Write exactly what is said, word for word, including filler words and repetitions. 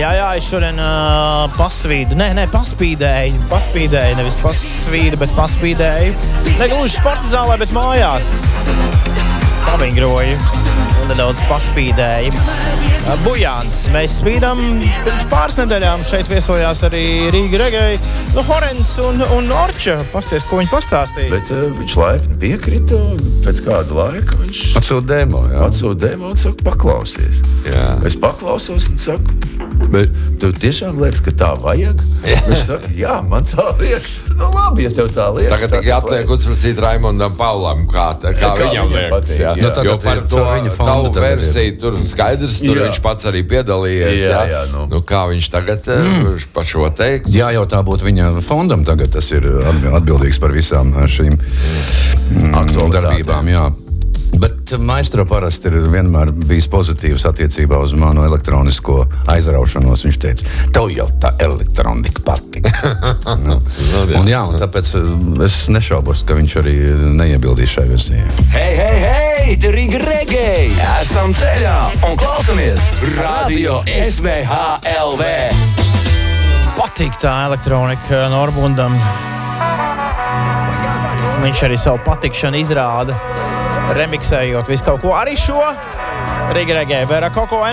Jā, jā, es šodien uh, pasvīdu. Nē, nē, paspīdēju. Paspīdēju, nevis pasvīdu, bet paspīdēju. Negluži sporta zālē, bet mājās. Pavingroju un nedaudz paspīdēju. Uh, Bujāns. Mēs spīdam pirms pāris nedēļām. Šeit viesojās arī Rīga Regei. Nu, Horens un, un Orča. Pasties, ko viņi pastāstīja. Bet uh, viņš laipni piekrita. Pēc kāda laika viņš atsūta demo, jā. Atsūta demo un saka, paklausies. Jā. Es paklausos un saku, bet tev tiešām liekas, ka tā vajag? Jā. Viņš saka, jā, man tā liekas. Nu labi, ja tev tā liekas. Tagad tikai atliek uzprasīt Raimondam Paulam, kā, kā, kā viņam liekas. Patīk, jā. Nu, Jo par to tavu versiju tur skaidrs, tur Jā. viņš pats arī piedalījies. Jā, Jā, jā, nu. Nu, kā viņš tagad mm. par šo teikt? Jā, jau tā būtu viņa fondam tagad, tas ir atbildīgs par visām šīm mm, darbībām, jā. Bet maestro parasti ir vienmēr bijis pozitīvs attiecībā uz manu elektronisko aizraušanos. Viņš teica, tev jau tā elektronika patika. nu. Un jā, un tāpēc es nešaubos, ka viņš arī neiebildīs šai versijai. Hei, hei, hei, te Rīga Regei! Esam ceļā un klausamies Radio S V H L V. Patīk tā elektronika Norbundam. Viņš arī savu patikšanu izrāda, remiksējot visu kaut ko. Arī šo Rīga Regei, Vera Koko